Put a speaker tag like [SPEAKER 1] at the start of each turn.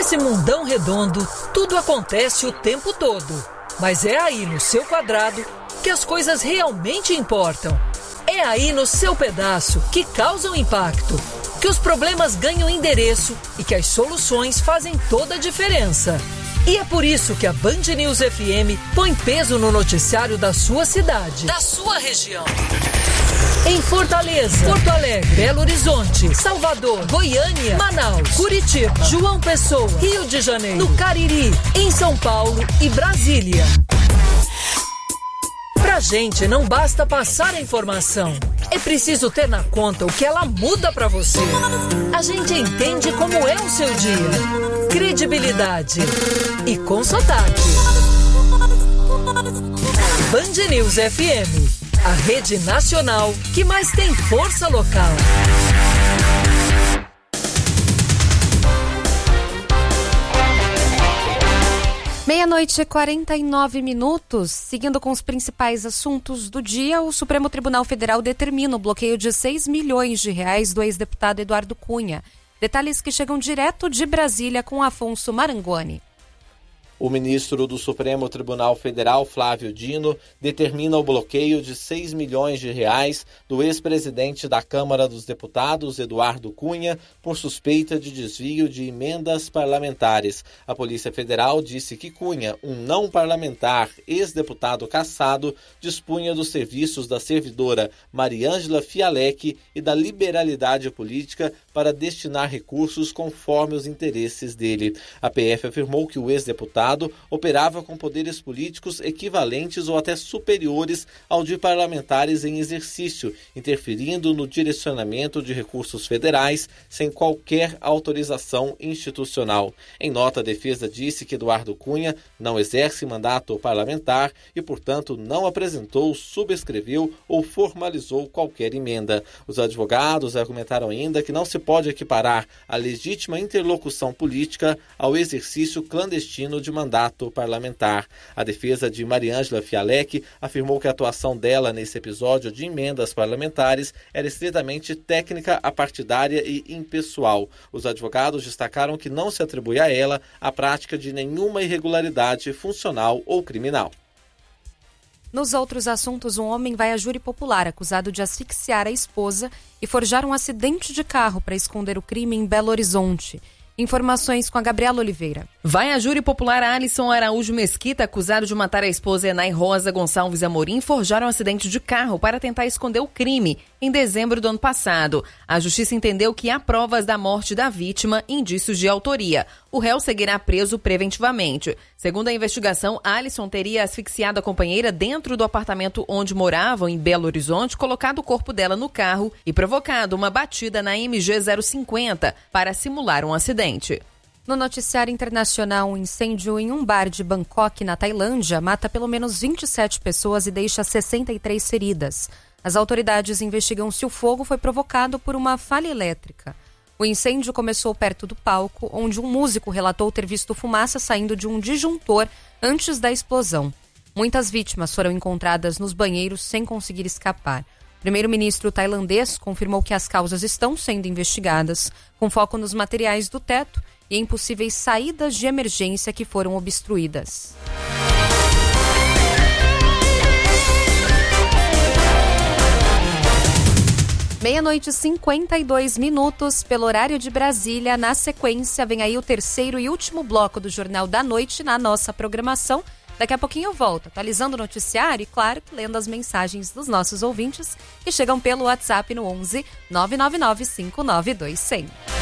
[SPEAKER 1] Nesse mundão redondo, tudo acontece o tempo todo. Mas é aí no seu quadrado que as coisas realmente importam. É aí no seu pedaço que causam impacto, que os problemas ganham endereço e que as soluções fazem toda a diferença. E é por isso que a Band News FM põe peso no noticiário da sua cidade, da sua região. Em Fortaleza, Porto Alegre, Belo Horizonte, Salvador, Goiânia, Manaus, Curitiba, João Pessoa, Rio de Janeiro, no Cariri, em São Paulo e Brasília. Pra gente não basta passar a informação, é preciso ter na conta o que ela muda pra você. A gente entende como é o seu dia. Credibilidade e com sotaque. Band News FM, a rede nacional que mais tem força local.
[SPEAKER 2] 00:49. Seguindo com os principais assuntos do dia, o Supremo Tribunal Federal determina o bloqueio de R$6 milhões do ex-deputado Eduardo Cunha. Detalhes que chegam direto de Brasília com Afonso Marangoni.
[SPEAKER 3] O ministro do Supremo Tribunal Federal, Flávio Dino, determina o bloqueio de R$6 milhões do ex-presidente da Câmara dos Deputados, Eduardo Cunha, por suspeita de desvio de emendas parlamentares. A Polícia Federal disse que Cunha, um não parlamentar, ex-deputado cassado, dispunha dos serviços da servidora Mariângela Fialec e da liberalidade política para destinar recursos conforme os interesses dele. A PF afirmou que o ex-deputado operava com poderes políticos equivalentes ou até superiores ao de parlamentares em exercício, interferindo no direcionamento de recursos federais sem qualquer autorização institucional. Em nota, a defesa disse que Eduardo Cunha não exerce mandato parlamentar e, portanto, não apresentou, subscreveu ou formalizou qualquer emenda. Os advogados argumentaram ainda que não se pode equiparar a legítima interlocução política ao exercício clandestino de mandato parlamentar. A defesa de Mariângela Fialec afirmou que a atuação dela nesse episódio de emendas parlamentares era estritamente técnica, apartidária e impessoal. Os advogados destacaram que não se atribui a ela a prática de nenhuma irregularidade funcional ou criminal.
[SPEAKER 2] Nos outros assuntos, um homem vai a júri popular acusado de asfixiar a esposa e forjar um acidente de carro para esconder o crime em Belo Horizonte. Informações com a Gabriela Oliveira.
[SPEAKER 4] Vai a júri popular Alisson Araújo Mesquita, acusado de matar a esposa Enay Rosa Gonçalves Amorim, e forjar um acidente de carro para tentar esconder o crime em dezembro do ano passado. A justiça entendeu que há provas da morte da vítima, indícios de autoria. O réu seguirá preso preventivamente. Segundo a investigação, Alisson teria asfixiado a companheira dentro do apartamento onde moravam, em Belo Horizonte, colocado o corpo dela no carro e provocado uma batida na MG 050 para simular um acidente.
[SPEAKER 2] No noticiário internacional, um incêndio em um bar de Bangkok, na Tailândia, mata pelo menos 27 pessoas e deixa 63 feridas. As autoridades investigam se o fogo foi provocado por uma falha elétrica. O incêndio começou perto do palco, onde um músico relatou ter visto fumaça saindo de um disjuntor antes da explosão. Muitas vítimas foram encontradas nos banheiros sem conseguir escapar. O primeiro-ministro tailandês confirmou que as causas estão sendo investigadas, com foco nos materiais do teto e em possíveis saídas de emergência que foram obstruídas. 00:52 pelo horário de Brasília. Na sequência, vem aí o terceiro e último bloco do Jornal da Noite na nossa programação. Daqui a pouquinho eu volto, atualizando o noticiário e, claro, lendo as mensagens dos nossos ouvintes que chegam pelo WhatsApp no 11 999 592 100.